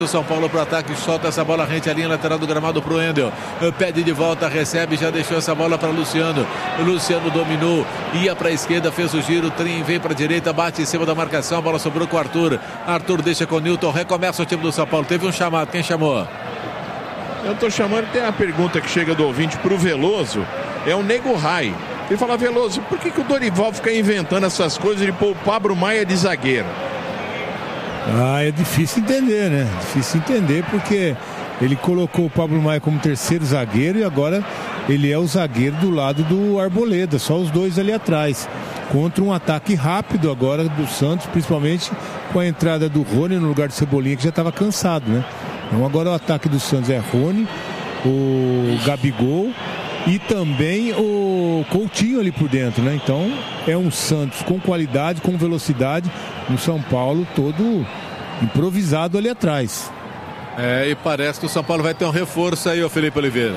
O São Paulo para o ataque, solta essa bola rente à linha lateral do gramado para o Wendel. Pede de volta, recebe, já deixou essa bola para Luciano. O Luciano dominou, ia para a esquerda, fez o giro, vem para a direita, bate em cima da marcação, a bola sobrou com o Arthur. Arthur deixa com o Newton, recomeça o time do São Paulo. Teve um chamado, quem chamou? Eu estou chamando, tem a pergunta que chega do ouvinte para o Veloso, é o Nego Rai. Ele fala, Veloso, por que o Dorival fica inventando essas coisas de pôr o Pablo Maia de zagueiro? É difícil entender, né? Difícil entender porque ele colocou o Pablo Maia como terceiro zagueiro e agora ele é o zagueiro do lado do Arboleda, só os dois ali atrás. Contra um ataque rápido agora do Santos, principalmente com a entrada do Rony no lugar do Cebolinha, que já estava cansado, né? Então agora o ataque do Santos é Rony, o Gabigol e também o Coutinho ali por dentro, né? Então é um Santos com qualidade, com velocidade, um São Paulo todo improvisado ali atrás. E parece que o São Paulo vai ter um reforço aí, o Felipe Oliveira.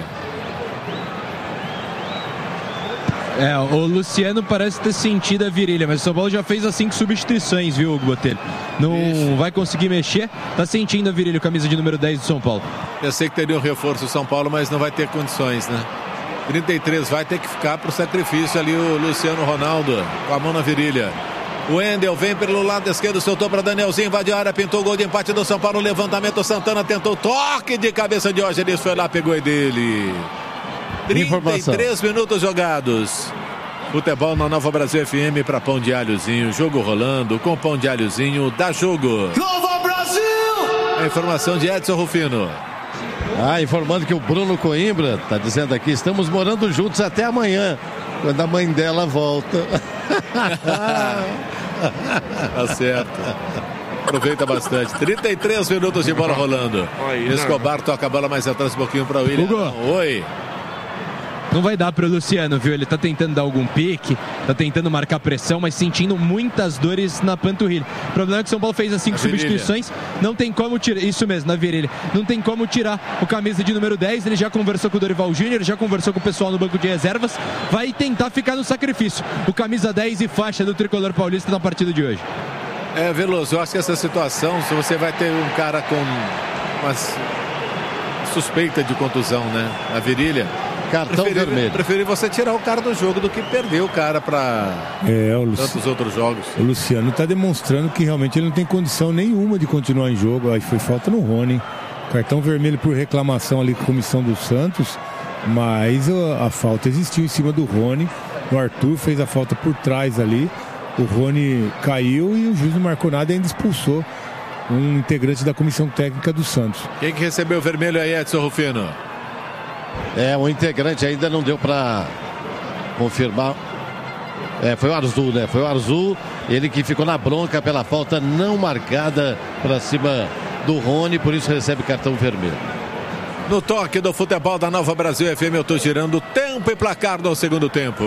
O Luciano parece ter sentido a virilha, mas o São Paulo já fez as 5 substituições, viu, Hugo Botelho? Não vai conseguir mexer, tá sentindo a virilha, camisa de número 10 do São Paulo. Eu sei que teria um reforço o São Paulo, mas não vai ter condições, né? 33 vai ter que ficar pro sacrifício ali o Luciano Ronaldo, com a mão na virilha. O Wendel vem pelo lado esquerdo, soltou para Danielzinho, invadiu a área, pintou o gol de empate do São Paulo, levantamento, Santana tentou, toque de cabeça de Diógenes, foi lá, pegou dele. 33 minutos jogados. Futebol na Nova Brasil FM para Pão de Alhozinho, jogo rolando, com Pão de Alhozinho, dá jogo. Nova Brasil! A informação de Edson Rufino. Informando que o Bruno Coimbra está dizendo aqui, estamos morando juntos até amanhã, quando a mãe dela volta. Tá certo. Aproveita bastante. 33 minutos de bola rolando. Escobar toca a bola mais atrás um pouquinho para o William. Oi. Não vai dar para o Luciano, viu? Ele tá tentando dar algum pique, tá tentando marcar pressão, mas sentindo muitas dores na panturrilha. O problema é que o São Paulo fez as 5 substituições, não tem como tirar, isso mesmo, na virilha, não tem como tirar o camisa de número 10, ele já conversou com o Dorival Júnior, já conversou com o pessoal no banco de reservas, vai tentar ficar no sacrifício. O camisa 10 e faixa do tricolor paulista na partida de hoje. Veloso, eu acho que essa situação, se você vai ter um cara com uma suspeita de contusão, né, na virilha, cartão vermelho. Preferi você tirar o cara do jogo do que perder o cara para tantos outros jogos. O Luciano está demonstrando que realmente ele não tem condição nenhuma de continuar em jogo. Aí foi falta no Rony. Cartão vermelho por reclamação ali com a comissão do Santos. Mas a falta existiu em cima do Rony. O Arthur fez a falta por trás ali. O Rony caiu e o juiz não marcou nada e ainda expulsou um integrante da comissão técnica do Santos. Quem que recebeu o vermelho aí, Edson Rufino? O integrante ainda não deu para confirmar. Foi o Arzu, né? Foi o Arzu, ele que ficou na bronca pela falta não marcada para cima do Rony, por isso recebe cartão vermelho. No toque do futebol da Nova Brasil FM, eu estou girando tempo e placar no segundo tempo.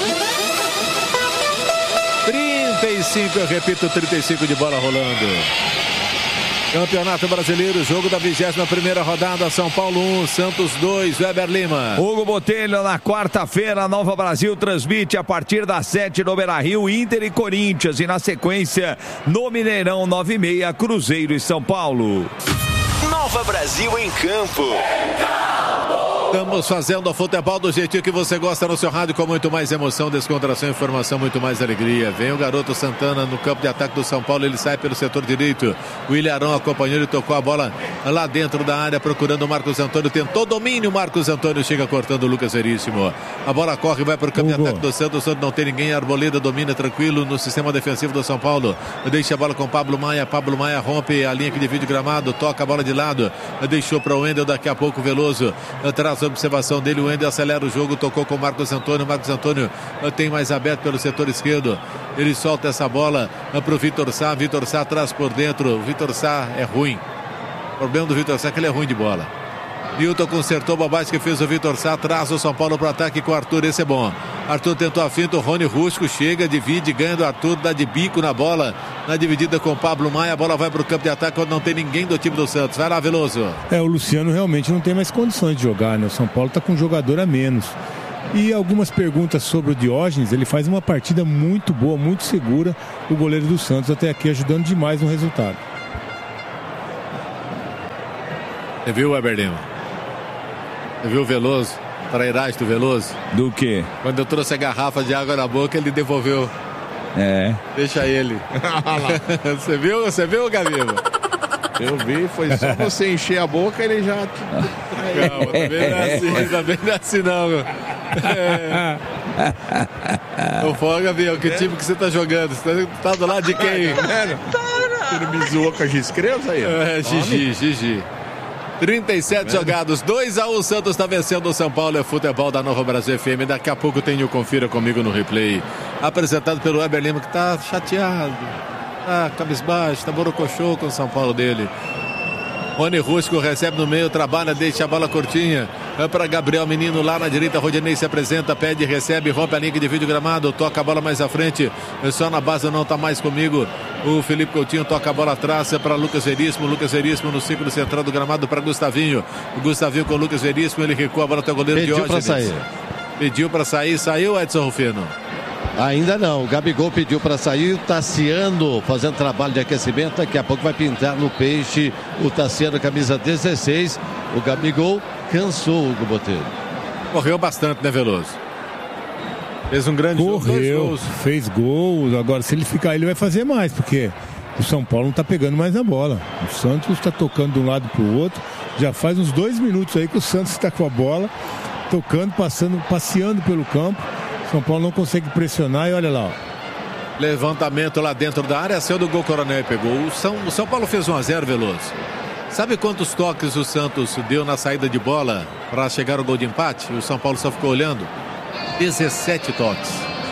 35, eu repito, 35 de bola rolando. Campeonato Brasileiro, jogo da 21ª rodada, São Paulo 1, Santos 2, Weber Lima. Hugo Botelho, na quarta-feira, Nova Brasil transmite a partir das 7 no Beira-Rio, Inter e Corinthians. E na sequência, no Mineirão, 9h30, Cruzeiro e São Paulo. Nova Brasil em campo. Estamos fazendo o futebol do jeitinho que você gosta no seu rádio, com muito mais emoção, descontração, informação, muito mais alegria. Vem o garoto Santana no campo de ataque do São Paulo, ele sai pelo setor direito. O Ilharão acompanhou, ele tocou a bola lá dentro da área, procurando o Marcos Antônio, tentou domínio, Marcos Antônio chega cortando o Lucas Veríssimo. A bola corre, vai para o campo de ataque do Santos, não tem ninguém, Arboleda domina tranquilo no sistema defensivo do São Paulo. Deixa a bola com Pablo Maia rompe a linha que divide o gramado, toca a bola de lado, deixou para o Wendel, daqui a pouco Veloso traz a observação dele, o Wendel acelera o jogo, tocou com o Marcos Antônio tem mais aberto pelo setor esquerdo, ele solta essa bola para o Vitor Sá traz por dentro, o Vitor Sá é ruim, o problema do Vitor Sá é que ele é ruim de bola. Newton consertou a bobagem que fez o Vitor Sá, traz o São Paulo para o ataque com o Arthur, esse é bom. Arthur tentou a finta, o Rony Rusco chega, divide, ganha do Arthur, dá de bico na bola, na dividida com o Pablo Maia, a bola vai para o campo de ataque quando não tem ninguém do time do Santos. Vai lá, Veloso. O Luciano realmente não tem mais condições de jogar, né? O São Paulo está com um jogador a menos. E algumas perguntas sobre o Diógenes, ele faz uma partida muito boa, muito segura, o goleiro do Santos até aqui ajudando demais no resultado. Você viu, Weber Lima? Você viu o Veloso? Trairagem do Veloso? Do quê? Quando eu trouxe a garrafa de água na boca, ele devolveu. É. Deixa ele. Você viu, Gabiba? Eu vi, foi só você encher a boca, ele já... Calma, também não é assim não, meu. Ô, Foga, Gabriel, que time que você tá jogando? Você tá do lado de quem? Você não me zoou com a Giscreuza aí? Gigi. 37 jogados, 2-1, o Santos está vencendo o São Paulo, é futebol da Nova Brasil FM. Daqui a pouco tem o Confira Comigo no replay. Apresentado pelo Weber Lima, que tá chateado, tá cabisbaixo, tá borocochô com o São Paulo dele. Rony Rusco recebe no meio, trabalha, deixa a bola curtinha. É para Gabriel Menino lá na direita. Rodinei se apresenta, pede, recebe, rompe a linha de vídeo gramado, toca a bola mais à frente. Só na base não tá mais comigo. O Felipe Coutinho toca a bola atrás, é para Lucas Veríssimo. Lucas Veríssimo no círculo central do gramado para Gustavinho. O Gustavinho com o Lucas Veríssimo, ele recua a bola até o goleiro Diógenes. Pediu para sair. Saiu, Edson Rufino? Ainda não, o Gabigol pediu para sair, o Tassiano fazendo trabalho de aquecimento, daqui a pouco vai pintar no peixe o Tassiano, camisa 16, o Gabigol cansou o Hugo Botelho. Correu bastante, né, Veloso? Fez um grande jogo, fez gol, agora se ele ficar ele vai fazer mais, porque o São Paulo não tá pegando mais a bola, o Santos está tocando de um lado para o outro, já faz uns 2 minutos aí que o Santos está com a bola, tocando, passeando pelo campo. São Paulo não consegue pressionar e olha lá, ó. Levantamento lá dentro da área, saiu do gol, Coronel pegou. O São Paulo fez 1-0, Veloso. Sabe quantos toques o Santos deu na saída de bola para chegar ao gol de empate? O São Paulo só ficou olhando. 17 toques.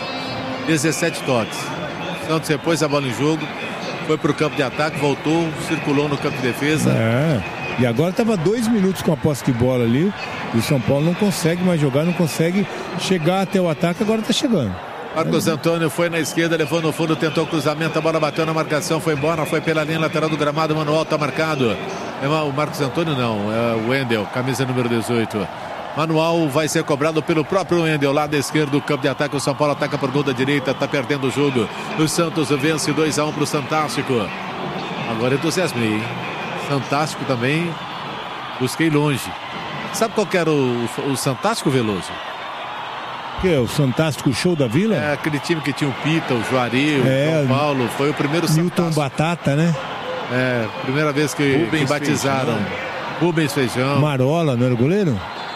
17 toques. O Santos repôs a bola em jogo, foi para o campo de ataque, voltou, circulou no campo de defesa. E agora estava 2 minutos com a posse de bola ali. E o São Paulo não consegue mais jogar, não consegue chegar até o ataque, agora está chegando. Marcos Antônio foi na esquerda, levou no fundo, tentou cruzamento, a bola bateu na marcação, foi embora, foi pela linha lateral do gramado, Manuel está marcado. O Marcos Antônio não, é o Wendel, camisa número 18. Manuel vai ser cobrado pelo próprio Wendel, lado esquerdo do campo de ataque. O São Paulo ataca por gol da direita, está perdendo o jogo. O Santos vence 2-1 para o Fantástico. Agora entusiasmei, hein? Fantástico também, busquei longe. Sabe qual que era o Fantástico, Veloso? Que é o Fantástico Show da Vila? É aquele time que tinha o Pita, o Juari, o São Paulo. Foi o primeiro Milton Fantástico. Batata, né? É, primeira vez que batizaram. Rubens Feijão. Marola, não era o goleiro?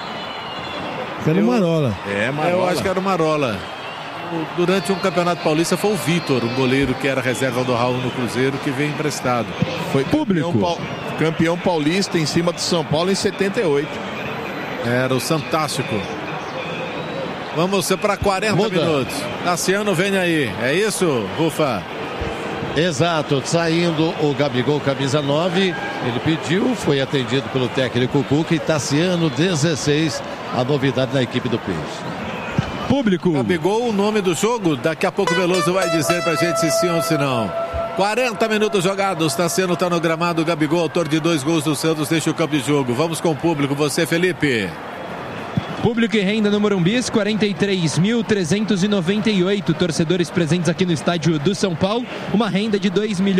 Era o Marola. Marola. Eu acho que era o Marola. Durante um campeonato paulista foi o Vitor, um goleiro que era reserva do Raul no Cruzeiro, que veio emprestado. Foi público. Campeão paulista em cima do São Paulo em 78. Era o Fantástico. Vamos para 40 minutos. Tassiano vem aí. É isso, Rufa? Exato, saindo o Gabigol, camisa 9. Ele pediu, foi atendido pelo técnico Cuca e Tassiano, 16. A novidade na equipe do Peixe. Público. Gabigol, o nome do jogo. Daqui a pouco o Veloso vai dizer pra gente se sim ou se não. 40 minutos jogados. Tassiano tá no gramado. Gabigol, autor de 2 gols do Santos, deixa o campo de jogo. Vamos com o público. Você, Felipe. Público e renda no Morumbis, 43.398 torcedores presentes aqui no estádio do São Paulo. Uma renda de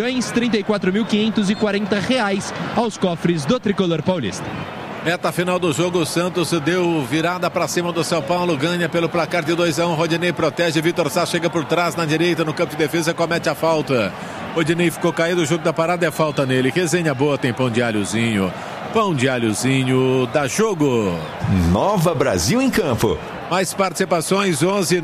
R$2.034.540 aos cofres do Tricolor Paulista. Meta final do jogo, o Santos deu virada para cima do São Paulo, ganha pelo placar de 2-1. Rodinei protege, Vitor Sá chega por trás na direita, no campo de defesa, comete a falta. Rodinei ficou caído, o jogo da parada é falta nele. Resenha boa, tem pão de alhozinho. Pão de alhozinho, dá jogo. Nova Brasil em campo. Mais participações,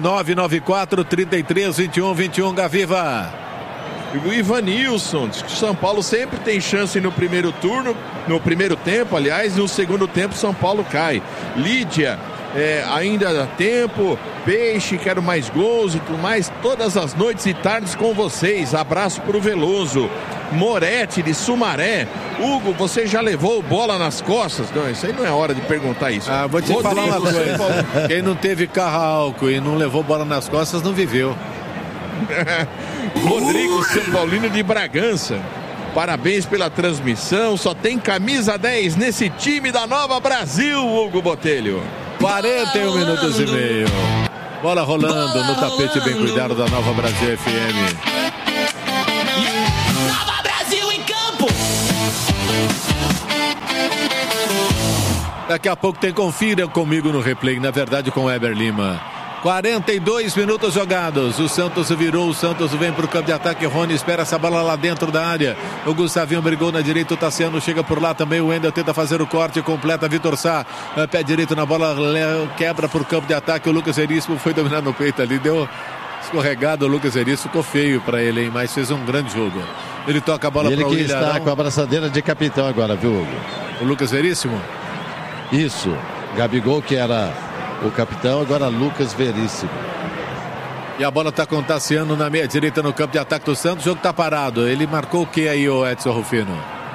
11-994-33-21-21, Gaviva. O Ivanilson diz que o São Paulo sempre tem chance no primeiro turno, no primeiro tempo, aliás, no segundo tempo São Paulo cai. Lídia, ainda dá tempo. Peixe, quero mais gols e tudo mais. Todas as noites e tardes com vocês. Abraço pro Veloso. Moretti de Sumaré. Hugo, você já levou bola nas costas? Não, isso aí não é hora de perguntar isso. Vou te falar uma coisa. Quem não teve carro álcool e não levou bola nas costas não viveu. Rodrigo São Paulino de Bragança. Parabéns pela transmissão. Só tem camisa 10 nesse time da Nova Brasil, Hugo Botelho. 41 minutos e meio. Bola rolando no tapete bem cuidado da Nova Brasil FM. Nova Brasil em campo. Daqui a pouco tem Confira comigo no replay, na verdade com o Eber Lima. 42 minutos jogados. O Santos virou, o Santos vem para o campo de ataque. Rony espera essa bola lá dentro da área. O Gustavinho brigou na direita, o Tassiano chega por lá também. O Wendel tenta fazer o corte, completa. Vitor Sá, pé direito na bola, quebra para o campo de ataque. O Lucas Veríssimo foi dominar no peito ali, deu escorregado. O Lucas Veríssimo ficou feio para ele, hein? Mas fez um grande jogo. Ele toca a bola para o Willian. Ele que está com a abraçadeira de capitão agora, viu, Hugo? O Lucas Veríssimo? Isso. Gabigol, que era o capitão, agora Lucas Veríssimo. E a bola está com o Tassiano na meia direita no campo de ataque do Santos. O jogo está parado. Ele marcou o que aí, o Edson Rufino?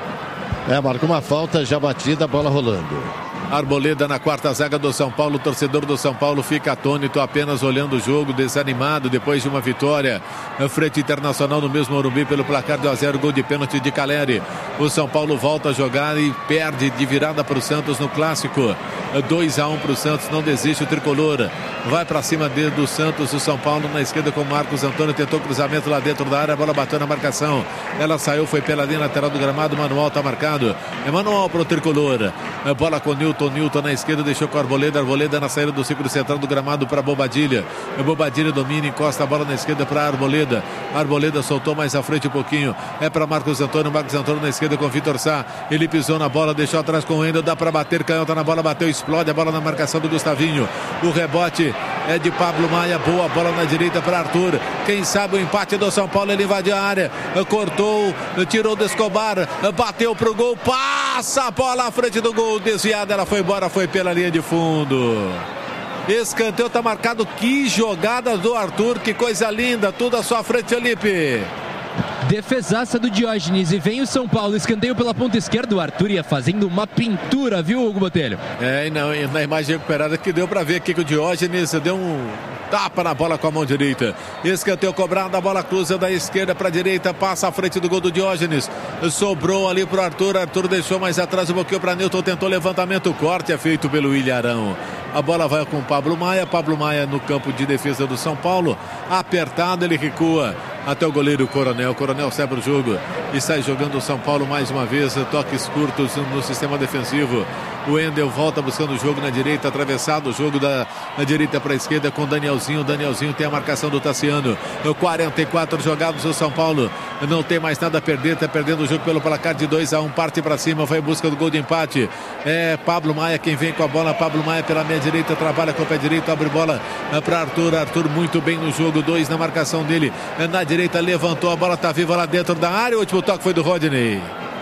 Marcou uma falta já batida, a bola rolando. Arboleda na quarta zaga do São Paulo. O torcedor do São Paulo fica atônito, apenas olhando o jogo, desanimado depois de uma vitória na frente Internacional no mesmo Morumbi pelo placar de 1-0, gol de pênalti de Caleri. O São Paulo volta a jogar e perde de virada para o Santos no clássico. 2-1 para o Santos, não desiste o tricolor. Vai para cima do Santos, o São Paulo na esquerda com Marcos Antônio, tentou cruzamento lá dentro da área, a bola bateu na marcação. Ela saiu, foi pela linha lateral do gramado, Manuel está marcado. É Manuel para o tricolor. A bola com Newton na esquerda, deixou com a Arboleda na saída do círculo central do gramado para Bobadilha. Bobadilha domina, encosta a bola na esquerda para Arboleda soltou mais à frente um pouquinho, é para Marcos Antônio na esquerda com Vitor Sá. Ele pisou na bola, deixou atrás com o Wendel, dá para bater, canhota na bola, bateu, explode a bola na marcação do Gustavinho. O rebote é de Pablo Maia, boa bola na direita para Arthur. Quem sabe o empate do São Paulo, ele invadiu a área, cortou, tirou do Escobar, bateu pro gol, passa a bola à frente do gol, desviada, ela foi embora, foi pela linha de fundo. Escanteio tá marcado. Que jogada do Arthur, que coisa linda, tudo à sua frente, Felipe. Defesaça do Diógenes e vem o São Paulo, escanteio pela ponta esquerda, o Arthur ia fazendo uma pintura, viu, Hugo Botelho? E não, na imagem recuperada que deu para ver aqui que o Diógenes deu um tapa na bola com a mão direita. Escanteio cobrado, a bola cruza da esquerda para a direita, passa à frente do gol do Diógenes, sobrou ali pro Arthur, Arthur deixou mais atrás, um pouquinho para Newton, tentou levantamento, o corte é feito pelo Ilharão. A bola vai com o Pablo Maia no campo de defesa do São Paulo, apertado, ele recua até o goleiro Coronel sai para o jogo e sai jogando o São Paulo mais uma vez, toques curtos no sistema defensivo. O Wendel volta buscando o jogo na direita, atravessado o jogo da direita para a esquerda com Danielzinho tem a marcação do Tassiano. 44 jogados, o São Paulo não tem mais nada a perder, está perdendo o jogo pelo placar de 2-1, parte para cima, vai em busca do gol de empate. É Pablo Maia quem vem com a bola, Pablo Maia pela meia direita, trabalha com o pé direito, abre bola para Arthur muito bem no jogo, 2 na marcação dele, na direita levantou, a bola está viva lá dentro da área, o último toque foi do Rodney.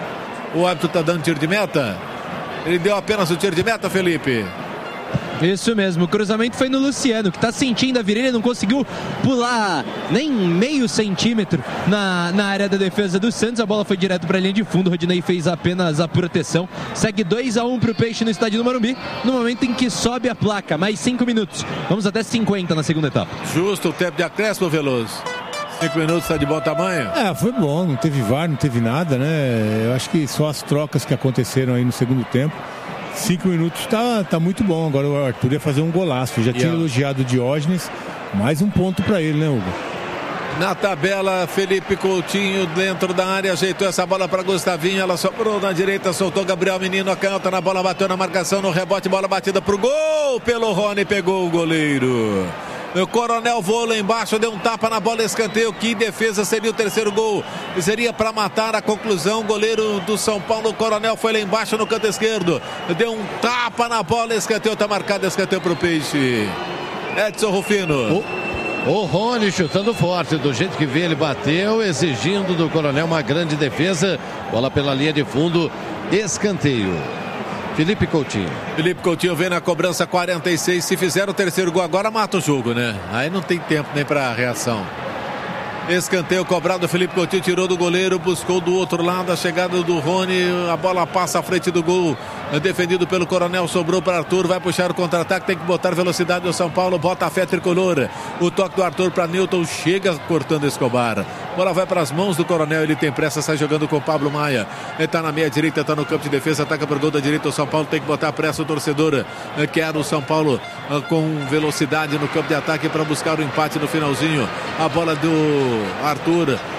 O árbitro está dando tiro de meta? Ele deu apenas o tiro de meta, Felipe? Isso mesmo, o cruzamento foi no Luciano, que está sentindo a virilha, não conseguiu pular nem meio centímetro na área da defesa do Santos, a bola foi direto para a linha de fundo, o Rodinei fez apenas a proteção, segue 2-1 para o Peixe no estádio do Morumbi, no momento em que sobe a placa, mais 5 minutos, vamos até 50 na segunda etapa. Justo o tempo de acréscimo, Veloso. 5 minutos, está de bom tamanho? Foi bom, não teve VAR, não teve nada, né? Eu acho que só as trocas que aconteceram aí no segundo tempo. 5 minutos tá muito bom. Agora o Arthur ia fazer um golaço. Já tinha elogiado o Diógenes. Mais um ponto para ele, né, Hugo? Na tabela, Felipe Coutinho dentro da área, ajeitou essa bola para Gustavinho, ela sobrou na direita, soltou Gabriel Menino, a canhota na bola, bateu na marcação, no rebote, bola batida pro gol, pelo Rony, pegou o goleiro. O Coronel voou lá embaixo, deu um tapa na bola, escanteio. Que defesa, seria o terceiro gol. Seria para matar a conclusão. O goleiro do São Paulo, o Coronel, foi lá embaixo no canto esquerdo. Deu um tapa na bola, escanteio, tá marcado, escanteio pro Peixe. Edson Rufino. O Rony chutando forte, do jeito que veio ele bateu, exigindo do Coronel uma grande defesa. Bola pela linha de fundo, escanteio. Felipe Coutinho vem na cobrança 46. Se fizer o terceiro gol agora, mata o jogo, né? Aí não tem tempo nem para reação. Escanteio cobrado, Felipe Coutinho tirou do goleiro, buscou do outro lado a chegada do Rony, a bola passa à frente do gol, defendido pelo Coronel, sobrou para Arthur, vai puxar o contra-ataque, tem que botar velocidade do São Paulo, bota a fé tricolor, o toque do Arthur para Newton, chega cortando Escobar, bola vai para as mãos do Coronel, ele tem pressa, sai jogando com o Pablo Maia, ele tá na meia direita, tá no campo de defesa, ataca por gol da direita, o São Paulo tem que botar a pressa, o torcedor quer o São Paulo com velocidade no campo de ataque para buscar o empate no finalzinho, a bola do Arthur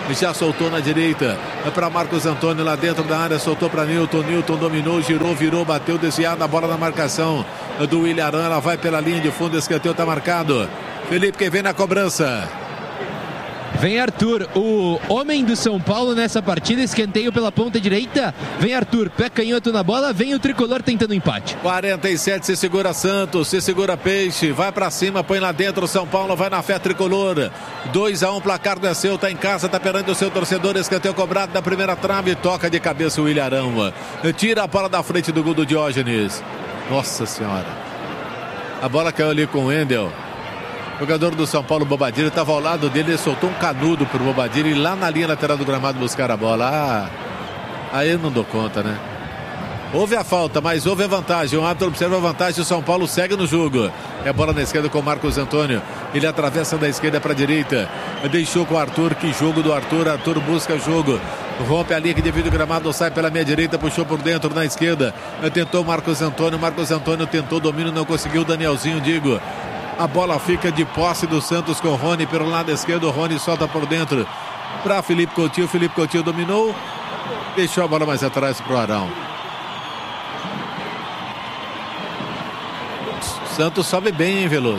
já soltou na direita, para Marcos Antônio lá dentro da área, soltou para Newton, Newton dominou, girou, virou, bateu, desviado, a bola na marcação do William Arão, ela vai pela linha de fundo, escanteio está marcado. Felipe, quem vem na cobrança? Vem Arthur, o homem do São Paulo nessa partida, escanteio pela ponta direita. Vem Arthur, pé canhoto na bola, vem o tricolor tentando empate. 47, se segura Santos, se segura Peixe, vai pra cima, põe lá dentro, São Paulo vai na fé tricolor. 2-1, placar do seu, tá em casa, tá perante o seu torcedor, escanteio cobrado da primeira trave, toca de cabeça o William Arão. Tira a bola da frente do gol do Diógenes. Nossa senhora. A bola caiu ali com o Wendel. O jogador do São Paulo, Bobadilla, estava ao lado dele, ele soltou um canudo pro Bobadilla e lá na linha lateral do gramado buscar a bola. Aí eu não dou conta, né? Houve a falta, mas houve a vantagem. O árbitro observa a vantagem, o São Paulo segue no jogo. É a bola na esquerda com o Marcos Antônio. Ele atravessa da esquerda para a direita. Deixou com o Arthur, que jogo do Arthur. Arthur busca jogo. Rompe a linha que divide o gramado, sai pela meia direita, puxou por dentro na esquerda. Tentou o Marcos Antônio. Marcos Antônio tentou domínio, não conseguiu. O Danielzinho, digo. A bola fica de posse do Santos com o Rony pelo lado esquerdo. O Rony solta por dentro para Felipe Coutinho. Felipe Coutinho dominou. Deixou a bola mais atrás para o Arão. Santos sobe bem, hein, Veloso?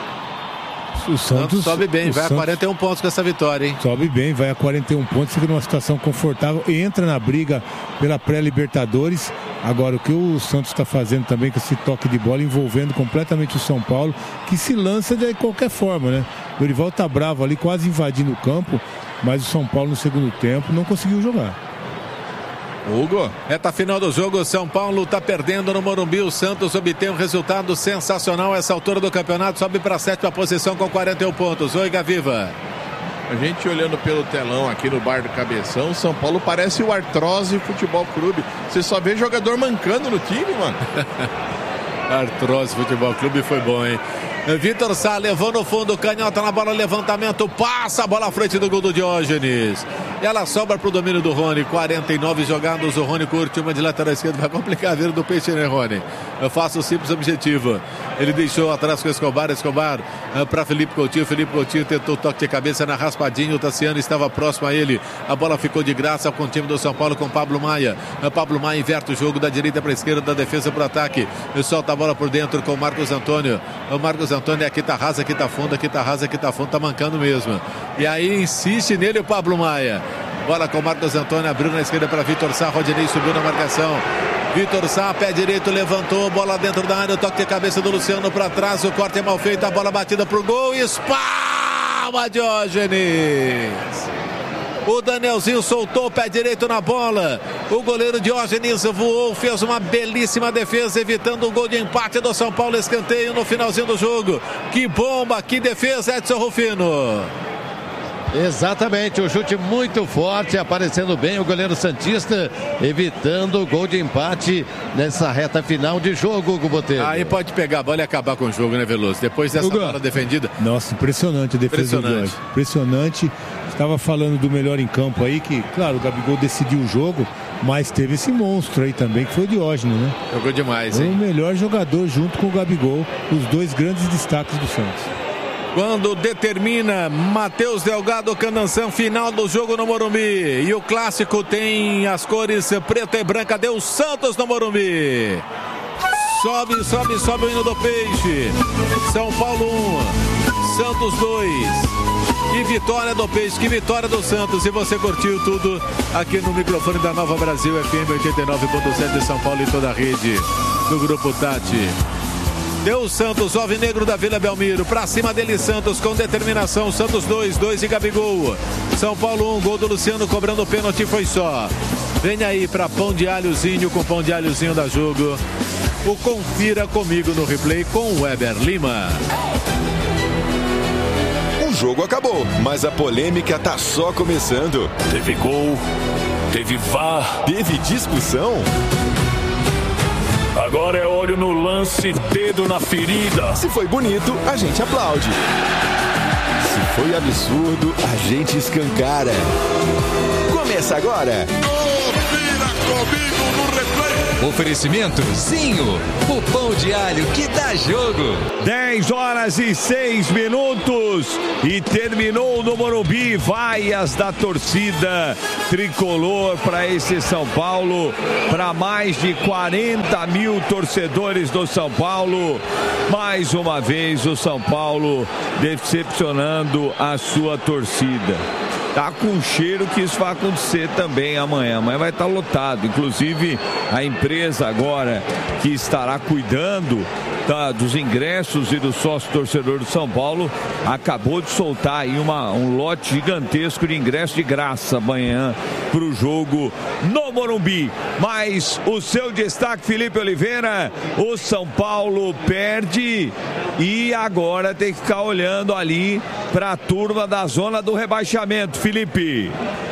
O Santos sobe bem, vai a 41 pontos com essa vitória, hein? Sobe bem, vai a 41 pontos, fica numa situação confortável, entra na briga pela pré-Libertadores. Agora, o que o Santos está fazendo também com esse toque de bola, envolvendo completamente o São Paulo, que se lança de qualquer forma, né? O Dorival tá bravo ali, quase invadindo o campo, mas o São Paulo no segundo tempo não conseguiu jogar. Hugo. Reta final do jogo, São Paulo está perdendo no Morumbi, o Santos obtém um resultado sensacional a essa altura do campeonato, sobe para a 7ª posição com 41 pontos. Oi, Gaviva. A gente olhando pelo telão aqui no bar do Cabeção, São Paulo parece o Artrose Futebol Clube. Você só vê jogador mancando no time, mano. Artrose Futebol Clube foi bom, hein? Vitor Sá levou no fundo, canhota na bola, levantamento, passa a bola à frente do gol do Diógenes. Ela sobra pro domínio do Rony, 49 jogados, o Rony curte uma de lateral esquerda, vai complicar a vida do Peixe, né, Rony? Eu faço o simples objetivo. Ele deixou atrás com o Escobar para Felipe Coutinho tentou toque de cabeça na raspadinha, o Tassiano estava próximo a ele, a bola ficou de graça com o time do São Paulo, com Pablo Maia. Pablo Maia inverte o jogo da direita para a esquerda, da defesa para o ataque, solta a bola por dentro com o Marcos Antônio. O Marcos Antônio aqui tá rasa, aqui tá fundo, aqui tá rasa, aqui tá fundo, tá mancando mesmo. E aí insiste nele o Pablo Maia. Bola com o Marcos Antônio, abriu na esquerda para Vitor Sá, Rodinei subiu na marcação. Vitor Sá, pé direito, levantou, bola dentro da área, o toque de cabeça do Luciano para trás, o corte é mal feito, a bola batida pro gol e espalma Diógenes. O Danielzinho soltou o pé direito na bola. O goleiro Diógenes voou, fez uma belíssima defesa, evitando o gol de empate do São Paulo. Escanteio no finalzinho do jogo. Que bomba, que defesa, Edson Rufino. Exatamente, o chute muito forte, aparecendo bem o goleiro santista, evitando o gol de empate nessa reta final de jogo, Guboteiro. Aí pode pegar a bola e acabar com o jogo, né, Veloso? Depois dessa bola defendida. Nossa, impressionante a defesa do Jorge. Impressionante. Estava falando do melhor em campo aí, que, claro, o Gabigol decidiu o jogo, mas teve esse monstro aí também, que foi o Diógenes, né? Jogou demais, hein? O melhor jogador junto com o Gabigol, os dois grandes destaques do Santos. Quando determina Matheus Delgado Candanção, final do jogo no Morumbi. E o clássico tem as cores preta e branca, deu Santos no Morumbi. Sobe, sobe, sobe o hino do Peixe. São Paulo 1, Santos 2. E vitória do Peixe, que vitória do Santos. E você curtiu tudo aqui no microfone da Nova Brasil FM 89.7 de São Paulo e toda a rede do Grupo Tati. Deu o Santos, alvinegro da Vila Belmiro, pra cima dele Santos, com determinação, Santos 2 e Gabigol. São Paulo 1, gol do Luciano, cobrando o pênalti, foi só. Vem aí pra Pão de Alhozinho, com Pão de Alhozinho da Jogo. O Confira Comigo no replay com o Weber Lima. O jogo acabou, mas a polêmica tá só começando. Teve gol, teve VAR, teve discussão. Agora é olho no lance, dedo na ferida. Se foi bonito, a gente aplaude. Se foi absurdo, a gente escancara. Começa agora. Confira comigo no replay. Oferecimento Zinho, o pão de alho que dá jogo. 10h06 e terminou no Morumbi. Vaias da torcida tricolor para esse São Paulo, para mais de 40 mil torcedores do São Paulo. Mais uma vez o São Paulo decepcionando a sua torcida. Tá com cheiro que isso vai acontecer também amanhã. Amanhã vai estar lotado. Inclusive, a empresa agora que estará cuidando dos ingressos e do sócio torcedor do São Paulo acabou de soltar aí um lote gigantesco de ingresso de graça amanhã para o jogo no Morumbi. Mas o seu destaque, Felipe Oliveira, o São Paulo perde e agora tem que ficar olhando ali para a turma da zona do rebaixamento. Felipe.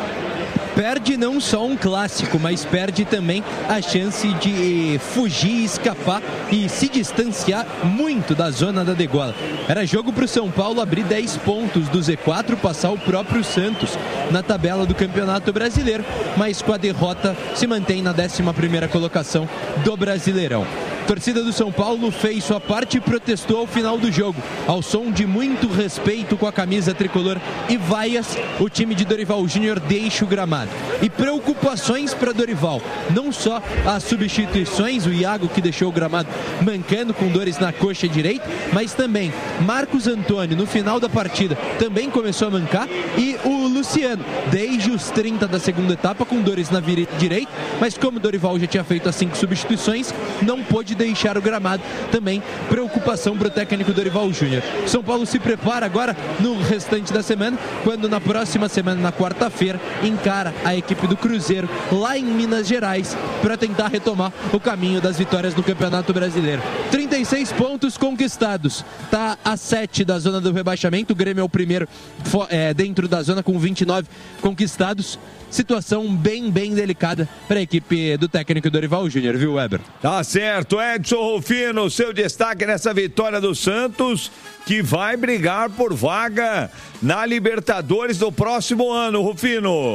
Perde não só um clássico, mas perde também a chance de fugir, escapar e se distanciar muito da zona da degola. Era jogo para o São Paulo abrir 10 pontos do Z4, passar o próprio Santos na tabela do Campeonato Brasileiro, mas com a derrota se mantém na 11ª colocação do Brasileirão. A torcida do São Paulo fez sua parte e protestou ao final do jogo. Ao som de muito respeito com a camisa tricolor e vaias, o time de Dorival Júnior deixa o gramado. E preocupações para Dorival. Não só as substituições, o Iago que deixou o gramado mancando com dores na coxa direita, mas também Marcos Antônio no final da partida também começou a mancar e o Luciano, desde os 30 da segunda etapa com dores na virilha direita, mas como Dorival já tinha feito as 5 substituições, não pôde deixar o gramado. Também preocupação para o técnico Dorival Júnior. São Paulo se prepara agora no restante da semana, quando na próxima semana, na quarta-feira, encara a equipe do Cruzeiro lá em Minas Gerais para tentar retomar o caminho das vitórias no Campeonato Brasileiro. 36 pontos conquistados, está a 7 da zona do rebaixamento. O Grêmio é o primeiro dentro da zona com 29 conquistados. Situação bem delicada para a equipe do técnico Dorival Júnior, viu, Weber? Tá certo, Edson Rufino, seu destaque nessa vitória do Santos, que vai brigar por vaga na Libertadores do próximo ano, Rufino.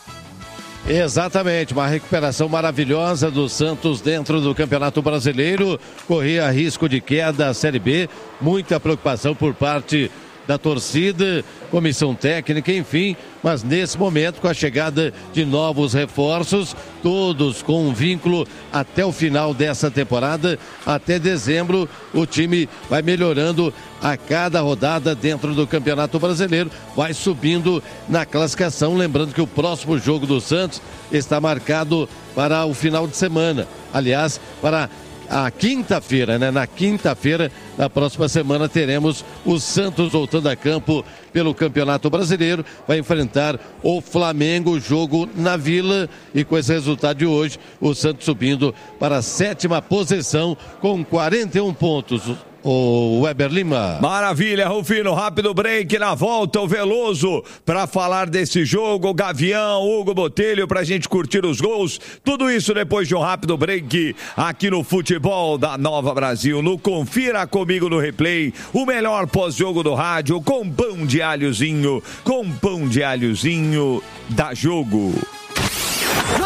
Exatamente, uma recuperação maravilhosa do Santos dentro do Campeonato Brasileiro, corria risco de queda à Série B, muita preocupação por parte da torcida, comissão técnica, enfim, mas nesse momento, com a chegada de novos reforços, todos com um vínculo até o final dessa temporada, até dezembro, o time vai melhorando a cada rodada dentro do Campeonato Brasileiro, vai subindo na classificação, lembrando que o próximo jogo do Santos está marcado para o final de semana, aliás, para a quinta-feira, né? Na quinta-feira, na próxima semana, teremos o Santos voltando a campo pelo Campeonato Brasileiro. Vai enfrentar o Flamengo, jogo na Vila. E com esse resultado de hoje, o Santos subindo para a 7ª posição com 41 pontos. O Weber Lima. Maravilha, Rufino, rápido break, na volta o Veloso para falar desse jogo, o Gavião, Hugo Botelho pra gente curtir os gols, tudo isso depois de um rápido break aqui no Futebol da Nova Brasil, no Confira Comigo no Replay, o melhor pós-jogo do rádio com pão de alhozinho da Jogo.